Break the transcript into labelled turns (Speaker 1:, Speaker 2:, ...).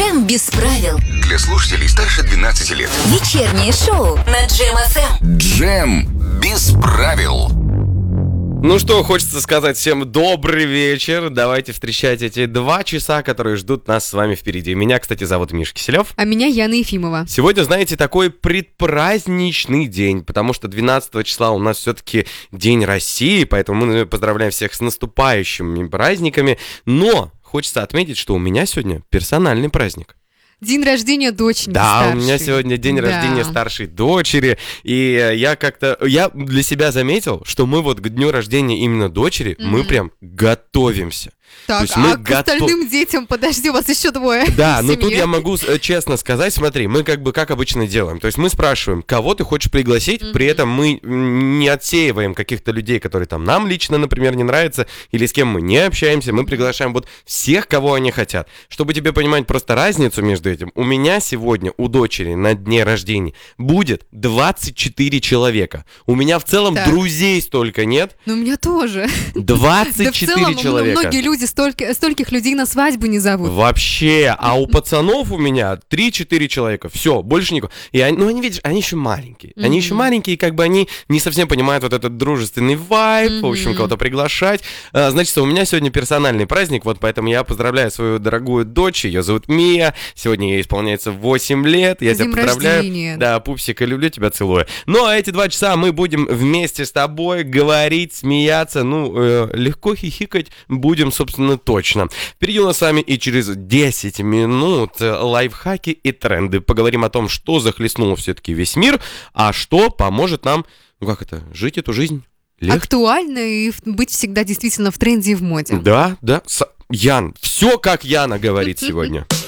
Speaker 1: Джем без правил.
Speaker 2: Для слушателей старше 12 лет.
Speaker 1: Вечернее шоу на Джем ФМ.
Speaker 2: Джем без правил.
Speaker 3: Ну что, хочется сказать всем добрый вечер. Давайте встречать эти 2 часа, которые ждут нас с вами впереди. Меня, кстати, зовут Миша Киселев.
Speaker 4: А меня Яна Ефимова.
Speaker 3: Сегодня, знаете, такой предпраздничный день, потому что 12 числа у нас все-таки День России, поэтому мы поздравляем всех с наступающими праздниками. Но хочется отметить, что у меня сегодня персональный праздник.
Speaker 4: День рождения дочери
Speaker 3: Да,
Speaker 4: старшей.
Speaker 3: у меня сегодня день рождения старшей дочери, и я для себя заметил, что мы вот к дню рождения именно дочери, мы прям готовимся.
Speaker 4: Так, к остальным детям, подожди, у вас еще 2.
Speaker 3: Да, но тут я могу честно сказать, смотри, мы как обычно делаем. То есть мы спрашиваем, кого ты хочешь пригласить, при этом мы не отсеиваем каких-то людей, которые там нам лично, например, не нравятся, или с кем мы не общаемся, мы приглашаем вот всех, кого они хотят. Чтобы тебе понимать просто разницу между этим, у меня сегодня, у дочери на дне рождения будет 24 человека. У меня в целом друзей столько нет.
Speaker 4: Ну, у меня тоже.
Speaker 3: 24 человека.
Speaker 4: Многие люди стольких людей на свадьбу не зовут.
Speaker 3: Вообще, а у пацанов у меня 3-4 человека, все, больше никого. И они, видишь, они еще маленькие. Они еще маленькие, как бы они не совсем понимают вот этот дружественный вайб, в общем, кого-то приглашать. Значит, у меня сегодня персональный праздник, вот поэтому я поздравляю свою дорогую дочь, ее зовут Мия, сегодня ей исполняется 8 лет, я тебя поздравляю.
Speaker 4: Рождения.
Speaker 3: Да, пупсика, люблю тебя, целую. Ну, а эти 2 часа мы будем вместе с тобой говорить, смеяться, легко хихикать будем, собственно, точно. Впереди у нас с вами и через 10 минут лайфхаки и тренды. Поговорим о том, что захлестнуло все-таки весь мир, а что поможет нам, жить эту жизнь легче.
Speaker 4: Актуально и быть всегда действительно в тренде и в моде.
Speaker 3: Да. Ян, все как Яна говорит сегодня.